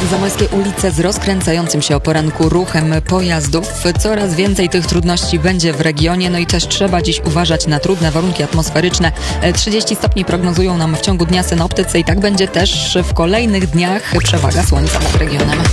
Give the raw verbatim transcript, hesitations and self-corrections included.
Zamojskie ulice z rozkręcającym się o poranku ruchem pojazdów. Coraz więcej tych trudności będzie w regionie, no i też trzeba dziś uważać na trudne warunki atmosferyczne. trzydzieści stopni prognozują nam w ciągu dnia synoptycy i tak będzie też w kolejnych dniach. Przewaga słońca nad regionem.